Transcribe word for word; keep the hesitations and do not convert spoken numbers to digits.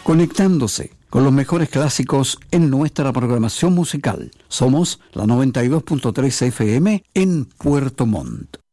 conectándose con los mejores clásicos en nuestra programación musical. Somos la noventa y dos punto tres F M en Puerto Montt.